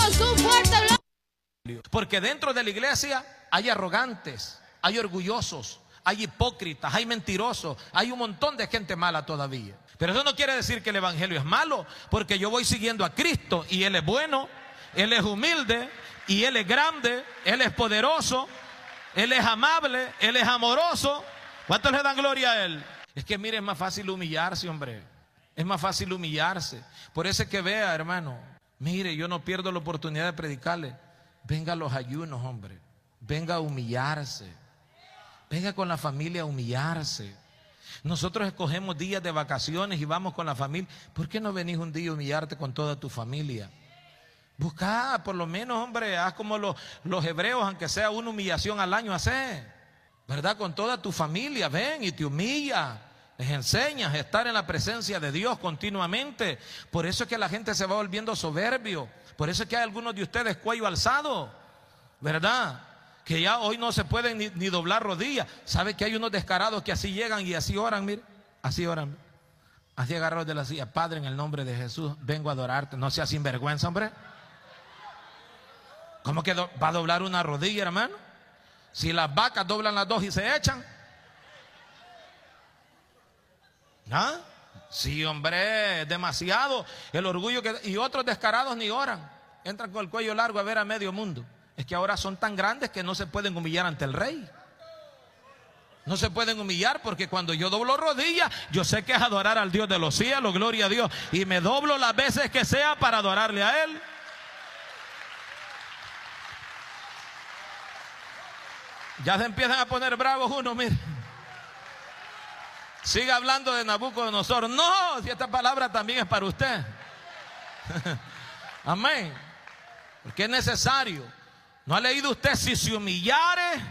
Dios un fuerte aplauso. Porque dentro de la iglesia hay arrogantes, hay orgullosos, hay hipócritas, hay mentirosos, hay un montón de gente mala todavía. Pero eso no quiere decir que el evangelio es malo, porque yo voy siguiendo a Cristo y Él es bueno, Él es humilde y Él es grande, Él es poderoso, Él es amable, Él es amoroso. ¿Cuántos le dan gloria a Él? Es que mire, es más fácil humillarse, hombre. Es más fácil humillarse. Por eso es que vea, hermano, mire, yo no pierdo la oportunidad de predicarle. Venga a los ayunos, hombre. Venga a humillarse. Venga con la familia a humillarse. Nosotros escogemos días de vacaciones y vamos con la familia. ¿Por qué no venís un día a humillarte con toda tu familia? Busca, por lo menos, hombre, haz como los hebreos, aunque sea una humillación al año, hace, ¿verdad? Con toda tu familia, ven y te humilla. Les enseñas a estar en la presencia de Dios continuamente. Por eso es que la gente se va volviendo soberbio. Por eso es que hay algunos de ustedes cuello alzado, ¿verdad? Que ya hoy no se pueden ni doblar rodillas. ¿Sabe que hay unos descarados que así llegan y así oran? Mire, así oran. Así agarrados de la silla. Padre, en el nombre de Jesús, vengo a adorarte. No seas sinvergüenza, hombre. ¿Cómo que va a doblar una rodilla, hermano? Si las vacas doblan las dos y se echan. ¿Ah? Sí, hombre, es demasiado el orgullo y otros descarados ni oran. Entran con el cuello largo a ver a medio mundo. Es que ahora son tan grandes que no se pueden humillar ante el rey. No se pueden humillar porque cuando yo doblo rodillas, yo sé que es adorar al Dios de los cielos, gloria a Dios. Y me doblo las veces que sea para adorarle a Él. Ya se empiezan a poner bravos uno, mire. Siga hablando de Nabucodonosor. No, si esta palabra también es para usted. Amén. Porque es necesario. ¿No ha leído usted? Si se humillare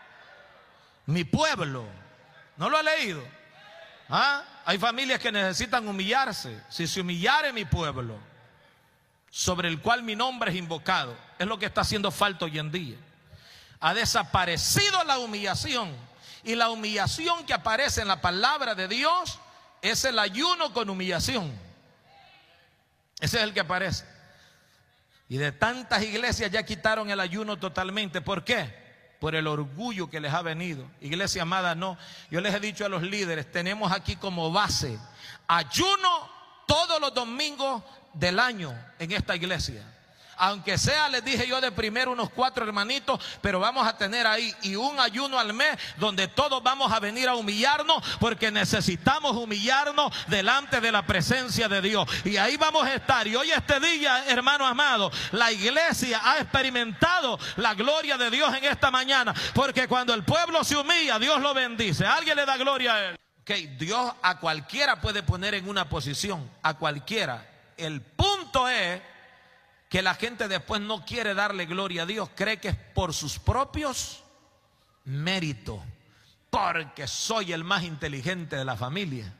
mi pueblo. ¿No lo ha leído? ¿Ah? Hay familias que necesitan humillarse. Si se humillare mi pueblo, sobre el cual mi nombre es invocado. Es lo que está haciendo falta hoy en día. Ha desaparecido la humillación. Y la humillación que aparece en la palabra de Dios es el ayuno con humillación. Ese es el que aparece. Y de tantas iglesias ya quitaron el ayuno totalmente. ¿Por qué? Por el orgullo que les ha venido. Iglesia amada, no. Yo les he dicho a los líderes, tenemos aquí como base ayuno todos los domingos del año en esta iglesia. Aunque sea, les dije yo de primero unos 4 hermanitos, pero vamos a tener ahí y un ayuno al mes donde todos vamos a venir a humillarnos porque necesitamos humillarnos delante de la presencia de Dios. Y ahí vamos a estar. Y hoy este día, hermano amado, la iglesia ha experimentado la gloria de Dios en esta mañana. Porque cuando el pueblo se humilla, Dios lo bendice. Alguien le da gloria a Él. Dios a cualquiera puede poner en una posición, a cualquiera. El punto es que la gente después no quiere darle gloria a Dios, cree que es por sus propios méritos, porque soy el más inteligente de la familia.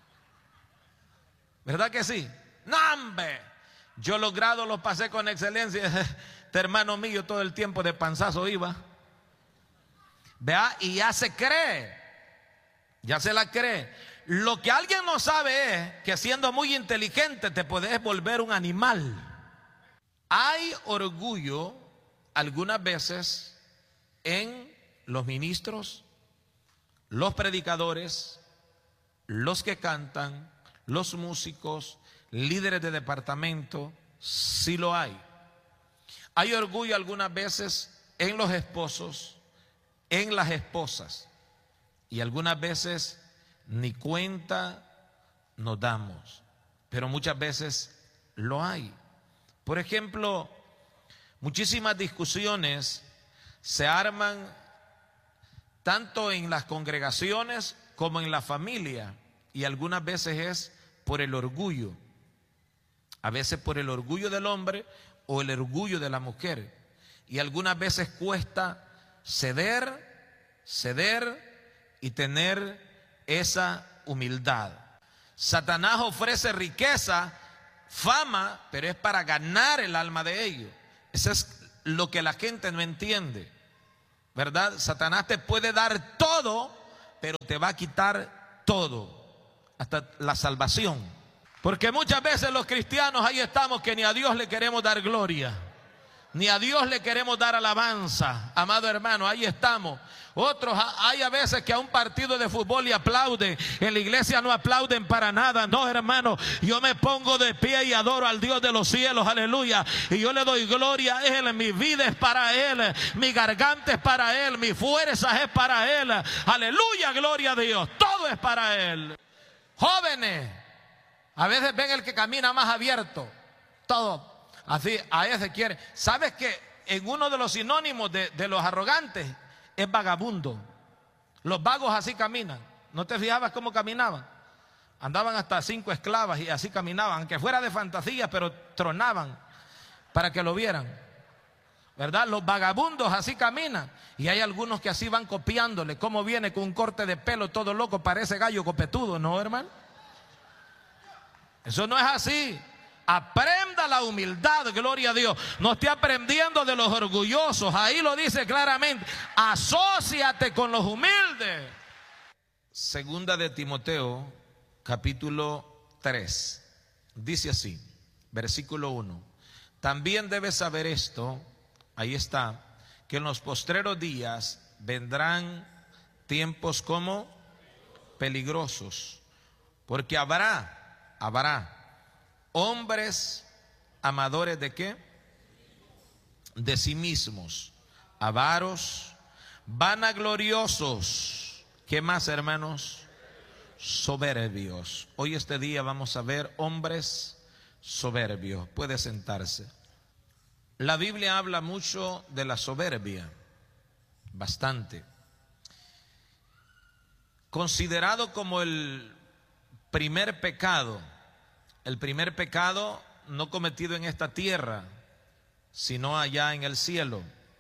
¿Verdad que sí? No, hombre, yo los grados los pasé con excelencia. Este hermano mío todo el tiempo de panzazo iba. Vea, y ya se cree, ya se la cree. Lo que alguien no sabe es que siendo muy inteligente te puedes volver un animal. Hay orgullo algunas veces en los ministros, los predicadores, los que cantan, los músicos, líderes de departamento, sí lo hay. Hay orgullo algunas veces en los esposos, en las esposas, y algunas veces ni cuenta nos damos, pero muchas veces lo hay. Por ejemplo, muchísimas discusiones se arman tanto en las congregaciones como en la familia, y algunas veces es por el orgullo, a veces por el orgullo del hombre o el orgullo de la mujer, y algunas veces cuesta ceder y tener esa humildad. Satanás ofrece riqueza, fama, pero es para ganar el alma de ellos. Eso es lo que la gente no entiende, ¿verdad? Satanás te puede dar todo, pero te va a quitar todo, hasta la salvación. Porque muchas veces los cristianos ahí estamos que ni a Dios le queremos dar gloria. Ni a Dios le queremos dar alabanza, amado hermano, ahí estamos. Otros, hay a veces que a un partido de fútbol le aplauden. En la iglesia no aplauden para nada. No, hermano, yo me pongo de pie y adoro al Dios de los cielos, aleluya. Y yo le doy gloria a Él. Mi vida es para Él, mi garganta es para Él, mi fuerza es para Él. Aleluya, gloria a Dios. Todo es para Él. Jóvenes, a veces ven el que camina más abierto. Todo así, a ese quiere. ¿Sabes que en uno de los sinónimos de los arrogantes es vagabundo? Los vagos así caminan. ¿No te fijabas cómo caminaban? Andaban hasta 5 esclavas y así caminaban, aunque fuera de fantasía, pero tronaban para que lo vieran, ¿verdad? Los vagabundos así caminan. Y hay algunos que así van copiándole cómo viene con un corte de pelo todo loco, parece gallo copetudo, ¿no, hermano? Eso no es así. Aprenda la humildad, gloria a Dios. No esté aprendiendo de los orgullosos. Ahí lo dice claramente. Asóciate con los humildes. Segunda de Timoteo, capítulo 3. Dice así, versículo 1. También debes saber esto, ahí está, que en los postreros días vendrán tiempos como peligrosos, porque habrá hombres amadores de ¿qué? De sí mismos, avaros, vanagloriosos. ¿Qué más, hermanos? Soberbios. Hoy este día vamos a ver hombres soberbios. Puede sentarse. La Biblia habla mucho de la soberbia, bastante. Considerado como el primer pecado no cometido en esta tierra, sino allá en el cielo.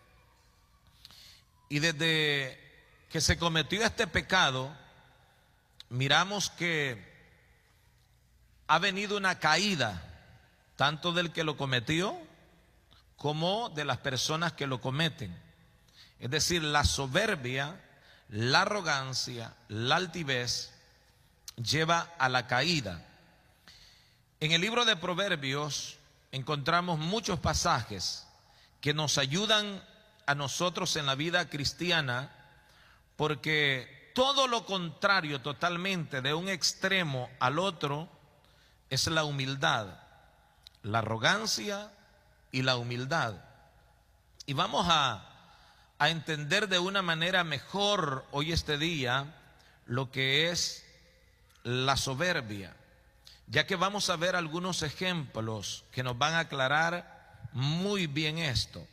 Y desde que se cometió este pecado, miramos que ha venido una caída, tanto del que lo cometió como de las personas que lo cometen. Es decir, la soberbia, la arrogancia, la altivez lleva a la caída. En el libro de Proverbios encontramos muchos pasajes que nos ayudan a nosotros en la vida cristiana, porque todo lo contrario totalmente de un extremo al otro es la humildad, la arrogancia y la humildad. Y vamos a entender de una manera mejor hoy este día lo que es la soberbia, ya que vamos a ver algunos ejemplos que nos van a aclarar muy bien esto.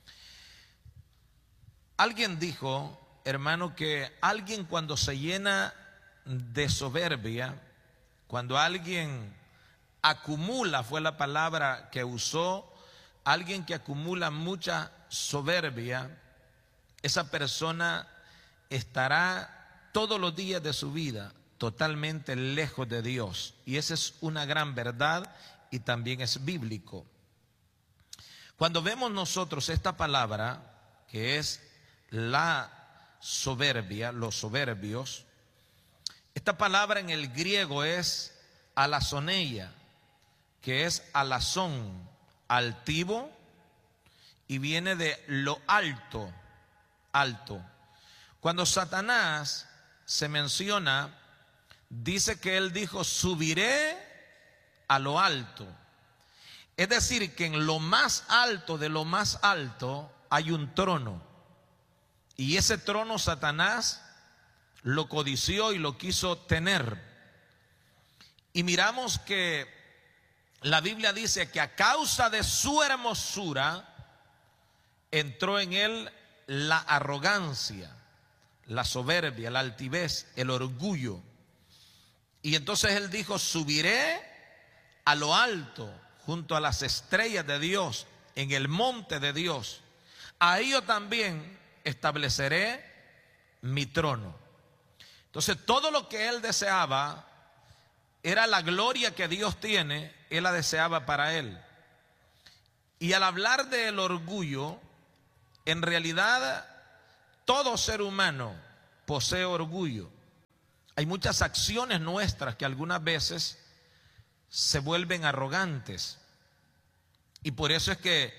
Alguien dijo, hermano, que alguien cuando se llena de soberbia, cuando alguien acumula, fue la palabra que usó, alguien que acumula mucha soberbia, esa persona estará todos los días de su vida totalmente lejos de Dios. Y esa es una gran verdad y también es bíblico. Cuando vemos nosotros esta palabra, que es la soberbia, los soberbios, esta palabra en el griego es alazoneia, que es alazón, altivo, y viene de lo alto, alto. Cuando Satanás se menciona, dice que él dijo, subiré a lo alto. Es decir, que en lo más alto de lo más alto hay un trono. Y ese trono Satanás lo codició y lo quiso tener. Y miramos que la Biblia dice que a causa de su hermosura entró en él la arrogancia, la soberbia, la altivez, el orgullo. Y entonces él dijo, subiré a lo alto, junto a las estrellas de Dios, en el monte de Dios. Ahí yo también estableceré mi trono. Entonces todo lo que él deseaba era la gloria que Dios tiene, él la deseaba para él. Y al hablar del orgullo, en realidad todo ser humano posee orgullo. Hay muchas acciones nuestras que algunas veces se vuelven arrogantes. Y por eso es que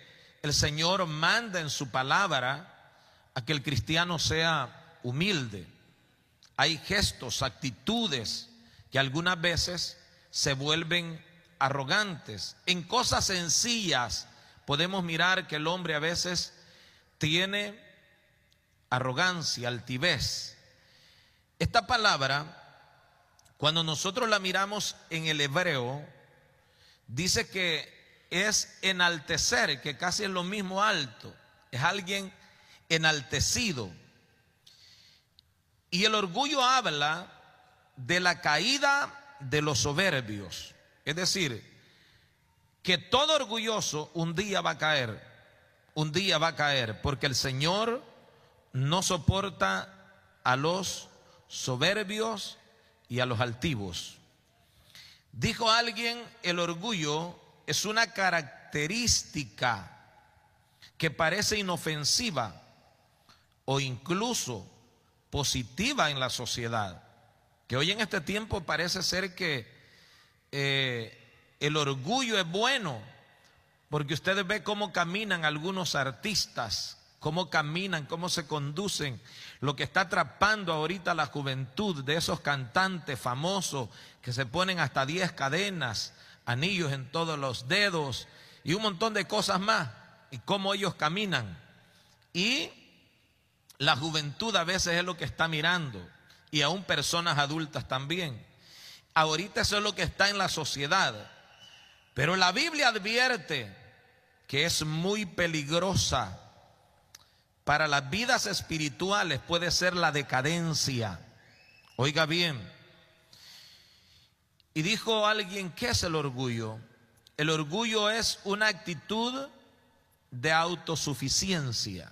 el Señor manda en su palabra a que el cristiano sea humilde. Hay gestos, actitudes que algunas veces se vuelven arrogantes. En cosas sencillas podemos mirar que el hombre a veces tiene arrogancia, altivez. Esta palabra, cuando nosotros la miramos en el hebreo, dice que es enaltecer, que casi es lo mismo alto. Es alguien enaltecido. Y el orgullo habla de la caída de los soberbios. Es decir, que todo orgulloso un día va a caer. Un día va a caer, porque el Señor no soporta a los soberbios y a los altivos. Dijo alguien, el orgullo es una característica que parece inofensiva o incluso positiva en la sociedad, que hoy en este tiempo parece ser que el orgullo es bueno, porque ustedes ven cómo caminan algunos artistas, cómo caminan, cómo se conducen, lo que está atrapando ahorita la juventud de esos cantantes famosos que se ponen hasta 10 cadenas, anillos en todos los dedos y un montón de cosas más, y cómo ellos caminan. Y la juventud a veces es lo que está mirando, y aún personas adultas también. Ahorita eso es lo que está en la sociedad, pero la Biblia advierte que es muy peligrosa para las vidas espirituales, puede ser la decadencia. Oiga bien. Y dijo alguien, ¿qué es el orgullo? El orgullo es una actitud de autosuficiencia.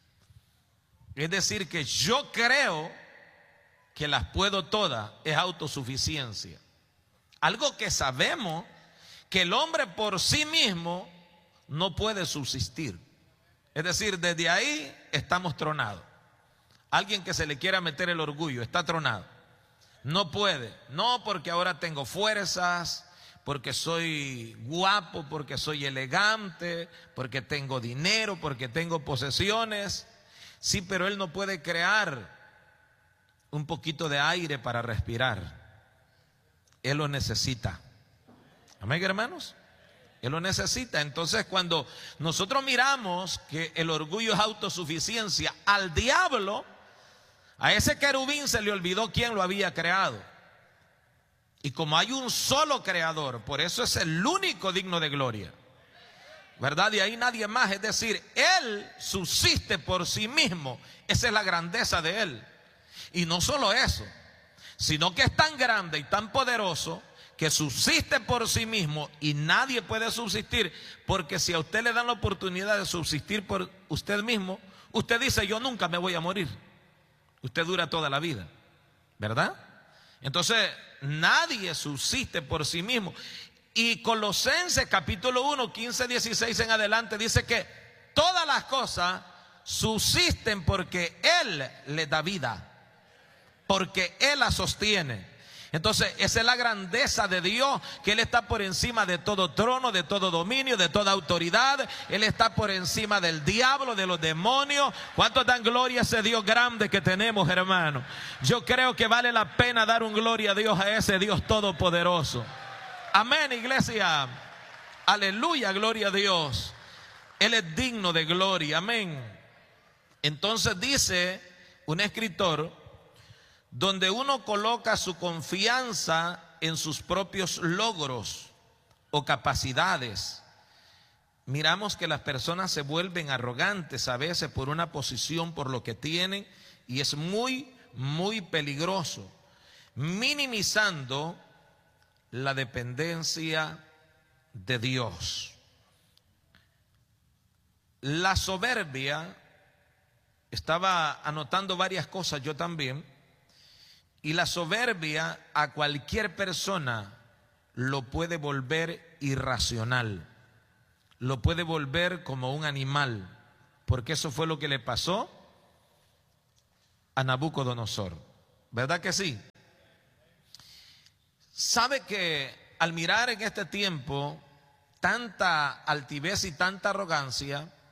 Es decir, que yo creo que las puedo todas, es autosuficiencia. Algo que sabemos que el hombre por sí mismo no puede subsistir. Es decir, desde ahí estamos tronados. Alguien que se le quiera meter el orgullo está tronado. No puede, no porque ahora tengo fuerzas, porque soy guapo, porque soy elegante, porque tengo dinero, porque tengo posesiones. Sí, pero él no puede crear un poquito de aire para respirar. Él lo necesita. Amén, hermanos. Él lo necesita. Entonces, cuando nosotros miramos que el orgullo es autosuficiencia, al diablo, a ese querubín se le olvidó quién lo había creado. Y como hay un solo creador, por eso es el único digno de gloria, ¿verdad? Y ahí nadie más. Es decir, él subsiste por sí mismo. Esa es la grandeza de él. Y no solo eso, sino que es tan grande y tan poderoso que subsiste por sí mismo, y nadie puede subsistir, porque si a usted le dan la oportunidad de subsistir por usted mismo, usted dice, yo nunca me voy a morir. Usted dura toda la vida, ¿verdad? Entonces, nadie subsiste por sí mismo. Y Colosenses capítulo 1, 15, 16 en adelante dice que todas las cosas subsisten porque Él les da vida, porque Él las sostiene. Entonces, esa es la grandeza de Dios, que Él está por encima de todo trono, de todo dominio, de toda autoridad. Él está por encima del diablo, de los demonios. ¿Cuántos dan gloria a ese Dios grande que tenemos, hermano? Yo creo que vale la pena dar un gloria a Dios, a ese Dios todopoderoso. Amén, iglesia. Aleluya, gloria a Dios. Él es digno de gloria, amén. Entonces dice un escritor, donde uno coloca su confianza en sus propios logros o capacidades, miramos que las personas se vuelven arrogantes a veces por una posición, por lo que tienen, y es muy, muy peligroso, minimizando la dependencia de Dios. La soberbia, estaba anotando varias cosas yo también, y la soberbia a cualquier persona lo puede volver irracional, lo puede volver como un animal, porque eso fue lo que le pasó a Nabucodonosor, ¿verdad que sí? Sabe que al mirar en este tiempo tanta altivez y tanta arrogancia,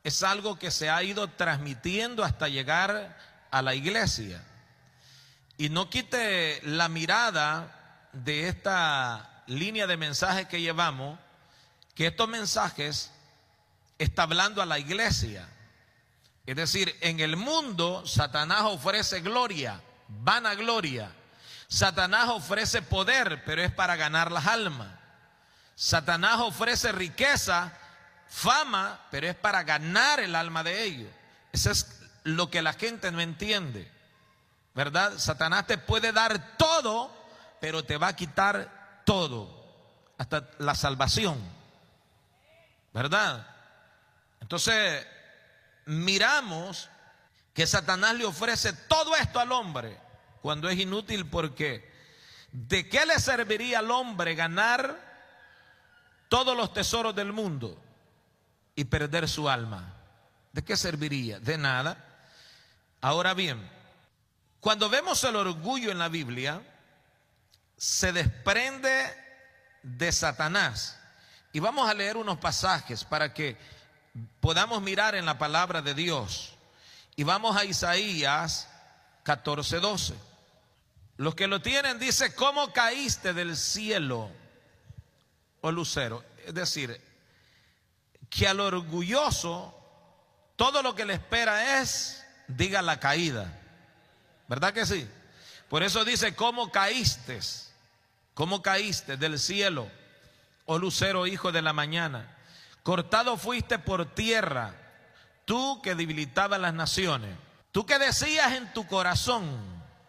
es algo que se ha ido transmitiendo hasta llegar a la iglesia. Y no quite la mirada de esta línea de mensajes que llevamos, que estos mensajes está hablando a la iglesia. Es decir, en el mundo Satanás ofrece gloria, vanagloria. Satanás ofrece poder, pero es para ganar las almas. Satanás ofrece riqueza, fama, pero es para ganar el alma de ellos. Eso es lo que la gente no entiende, ¿verdad? Satanás te puede dar todo, pero te va a quitar todo, hasta la salvación, ¿verdad? Entonces miramos que Satanás le ofrece todo esto al hombre cuando es inútil, porque ¿de qué le serviría al hombre ganar todos los tesoros del mundo y perder su alma? ¿De qué serviría? De nada. Ahora bien, cuando vemos el orgullo en la Biblia, se desprende de Satanás. Y vamos a leer unos pasajes para que podamos mirar en la palabra de Dios. Y vamos a Isaías 14:12. Los que lo tienen dice: ¿cómo caíste del cielo, oh lucero? Es decir, que al orgulloso todo lo que le espera es, diga, la caída. ¿Verdad que sí? Por eso dice: ¿cómo caíste del cielo, oh lucero, hijo de la mañana? Cortado fuiste por tierra, tú que debilitabas las naciones. Tú que decías en tu corazón,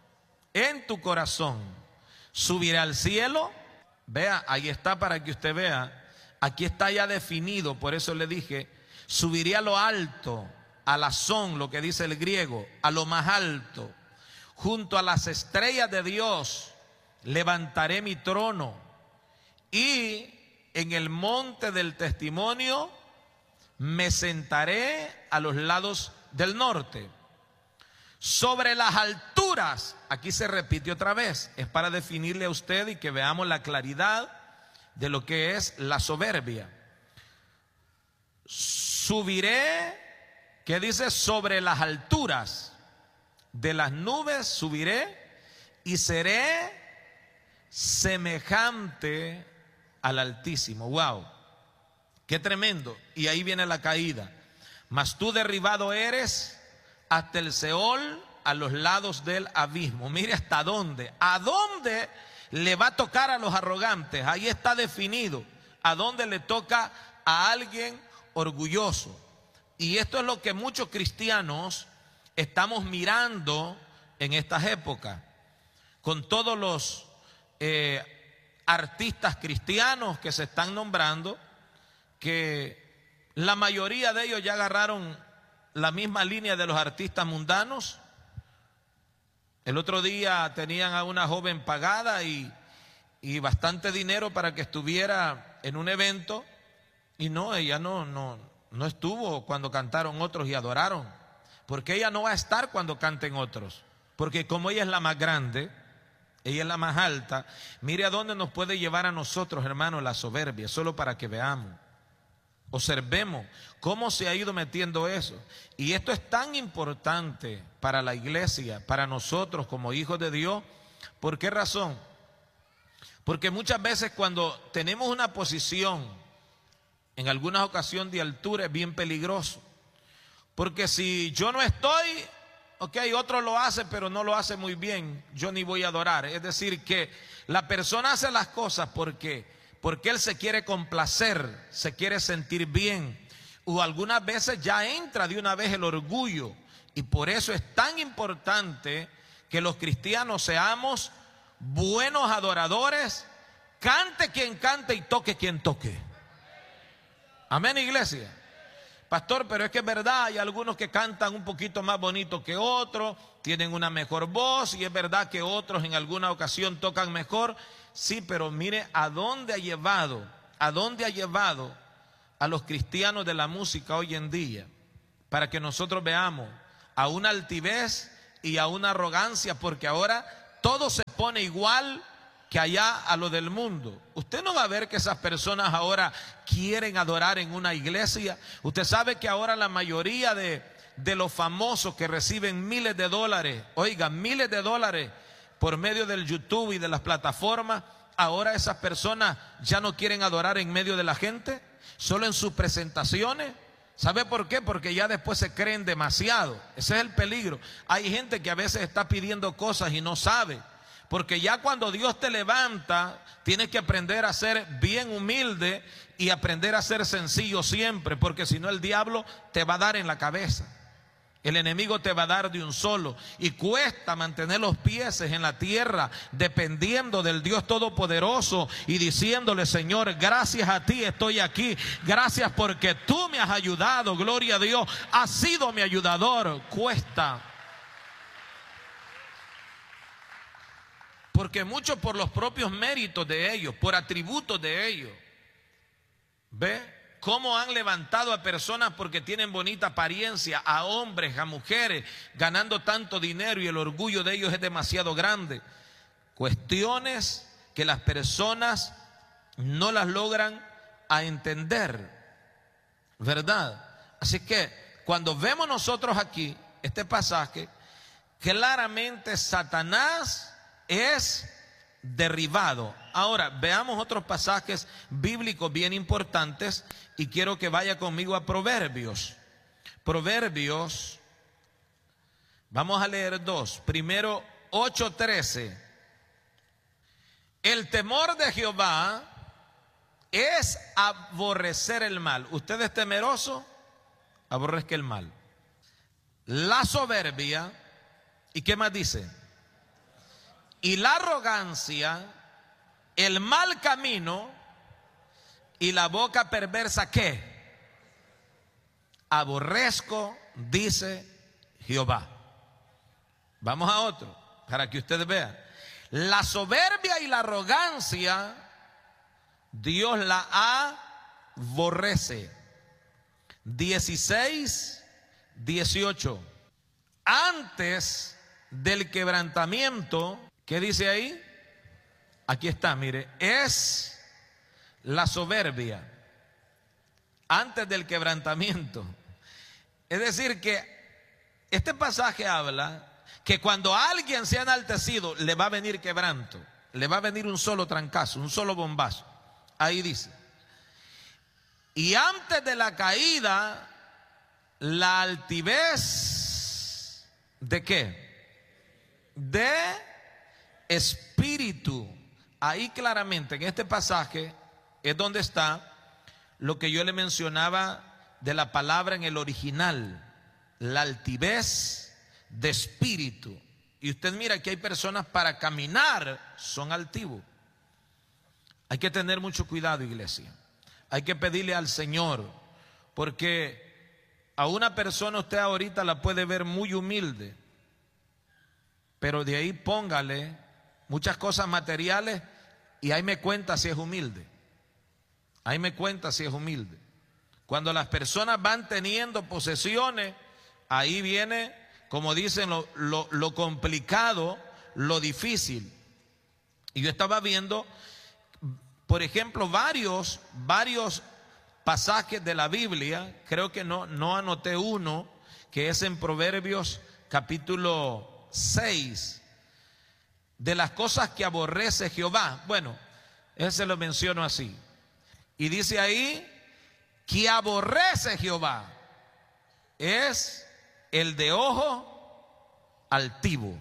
subiré al cielo. Vea, ahí está para que usted vea. Aquí está ya definido, por eso le dije, subiré a lo alto, a la son, lo que dice el griego, a lo más alto. Junto a las estrellas de Dios levantaré mi trono, y en el monte del testimonio me sentaré a los lados del norte. Sobre las alturas, aquí se repite otra vez, es para definirle a usted y que veamos la claridad de lo que es la soberbia. Subiré, ¿qué dice? Sobre las alturas de las nubes subiré y seré semejante al Altísimo. Wow, qué tremendo. Y ahí viene la caída. Mas tú derribado eres hasta el Seol, a los lados del abismo. Mire hasta dónde, a dónde le va a tocar a los arrogantes. Ahí está definido a dónde le toca a alguien orgulloso. Y esto es lo que muchos cristianos estamos mirando en estas épocas, con todos los artistas cristianos que se están nombrando, que la mayoría de ellos ya agarraron la misma línea de los artistas mundanos. El otro día tenían a una joven pagada y bastante dinero para que estuviera en un evento, y no, ella no estuvo cuando cantaron otros y adoraron, porque ella no va a estar cuando canten otros, porque como ella es la más grande, ella es la más alta. Mire a dónde nos puede llevar a nosotros, hermanos, la soberbia, solo para que veamos, observemos cómo se ha ido metiendo eso. Y esto es tan importante para la iglesia, para nosotros como hijos de Dios. ¿Por qué razón? Porque muchas veces cuando tenemos una posición, en algunas ocasiones de altura, es bien peligroso. Porque si yo no estoy, ok, otro lo hace, pero no lo hace muy bien, yo ni voy a adorar. Es decir, que la persona hace las cosas porque él se quiere complacer, se quiere sentir bien, o algunas veces ya entra de una vez el orgullo. Y por eso es tan importante que los cristianos seamos buenos adoradores, cante quien cante y toque quien toque. Amén, iglesia. Pastor, pero es que es verdad, hay algunos que cantan un poquito más bonito que otros, tienen una mejor voz, y es verdad que otros en alguna ocasión tocan mejor. Sí, pero mire a dónde ha llevado a los cristianos de la música hoy en día, para que nosotros veamos a una altivez y a una arrogancia, porque ahora todo se pone igual, que allá a lo del mundo. Usted no va a ver que esas personas ahora quieren adorar en una iglesia. Usted sabe que ahora la mayoría de los famosos que reciben miles de dólares, oiga, miles de dólares por medio del YouTube y de las plataformas, ahora esas personas ya no quieren adorar en medio de la gente, solo en sus presentaciones. ¿Sabe por qué? Porque ya después se creen demasiado. Ese es el peligro. Hay gente que a veces está pidiendo cosas y no sabe. Porque ya cuando Dios te levanta, tienes que aprender a ser bien humilde y aprender a ser sencillo siempre, porque si no el diablo te va a dar en la cabeza. El enemigo te va a dar de un solo, y cuesta mantener los pies en la tierra dependiendo del Dios Todopoderoso y diciéndole: Señor, gracias a ti estoy aquí, gracias porque tú me has ayudado, gloria a Dios, has sido mi ayudador. Cuesta. Porque mucho por los propios méritos de ellos, por atributos de ellos. ¿Ve cómo han levantado a personas porque tienen bonita apariencia, a hombres, a mujeres, ganando tanto dinero, y el orgullo de ellos es demasiado grande? Cuestiones que las personas no las logran a entender, ¿verdad? Así que cuando vemos nosotros aquí este pasaje, claramente Satanás es derribado. Ahora veamos otros pasajes bíblicos bien importantes, y quiero que vaya conmigo a Proverbios. Proverbios, vamos a leer dos. Primero 8:13. El temor de Jehová es aborrecer el mal. Usted es temeroso, aborrezca el mal. La soberbia, ¿y qué más dice? Y la arrogancia, el mal camino y la boca perversa, ¿qué? Aborrezco, dice Jehová. Vamos a otro, para que ustedes vean. La soberbia y la arrogancia, Dios la aborrece. 16:18. Antes del quebrantamiento, ¿qué dice ahí? Aquí está, mire, es la soberbia antes del quebrantamiento. Es decir, que este pasaje habla que cuando alguien se ha enaltecido, le va a venir quebranto, le va a venir un solo trancazo, un solo bombazo. Ahí dice: y antes de la caída, la altivez, ¿de qué? De espíritu. Ahí claramente en este pasaje es donde está lo que yo le mencionaba de la palabra en el original, la altivez de espíritu. Y usted mira que hay personas para caminar son altivos. Hay que tener mucho cuidado, iglesia. Hay que pedirle al Señor, porque a una persona usted ahorita la puede ver muy humilde, pero de ahí póngale muchas cosas materiales y ahí me cuenta si es humilde. Ahí me cuenta si es humilde. Cuando las personas van teniendo posesiones, ahí viene, como dicen, lo complicado, lo difícil. Y yo estaba viendo, por ejemplo, varios pasajes de la Biblia. Creo que no anoté uno, que es en Proverbios capítulo 6. De las cosas que aborrece Jehová. Bueno, ese lo menciono así. Y dice ahí que aborrece Jehová es el de ojo altivo.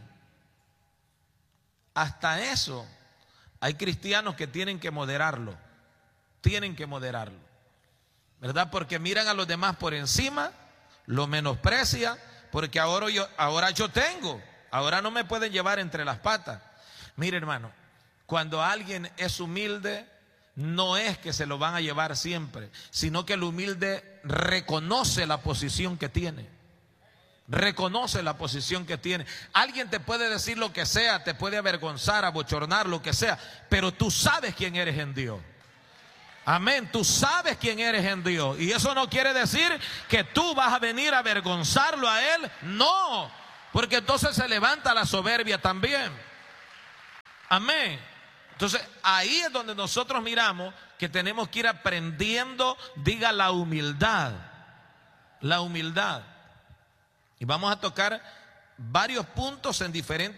Hasta eso hay cristianos que tienen que moderarlo. Tienen que moderarlo, ¿verdad? Porque miran a los demás por encima, lo menosprecian, porque ahora yo tengo, ahora no me pueden llevar entre las patas. Mire, hermano, cuando alguien es humilde, no es que se lo van a llevar siempre, sino que el humilde reconoce la posición que tiene. Reconoce la posición que tiene. Alguien te puede decir lo que sea, te puede avergonzar, abochornar, lo que sea, pero tú sabes quién eres en Dios. Amén, tú sabes quién eres en Dios. Y eso no quiere decir que tú vas a venir a avergonzarlo a él. No, porque entonces se levanta la soberbia también. Amén. Entonces, ahí es donde nosotros miramos que tenemos que ir aprendiendo, diga, la humildad. La humildad. Y vamos a tocar varios puntos en diferentes